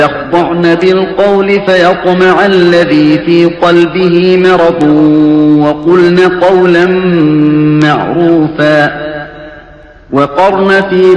يخضعن بالقول فيطمع الذي في قلبه مرض وقلن قولا معروفا وقرن في